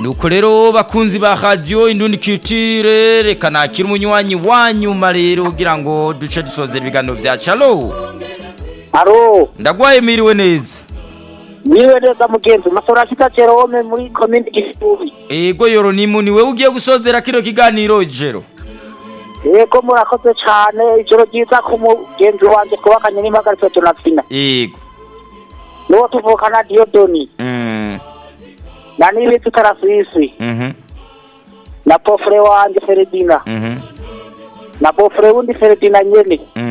nuko rero bakunzi ba radio Indundi Culture reka nakira umunywanyi wanyuma rero kugira ngo duce dusozera ibiganiro vya Chalo. Aro Ndagwaye miriwe neza. Niwe neza mugenzi masora shita Jerome muri community Gishuri. Ego yoro ni wewe ugiye gusozera kino kiganiro jero. Ego murakoze cyane ijoro ryiza ku mugenzi wanje kubakanye n'impagaritso tunafina. Ego. Nuwo tuvukana Diodoni. Na nibi tutarasisi. Na pofre wanje Feredina. Na pofre wundi Feredina nyene.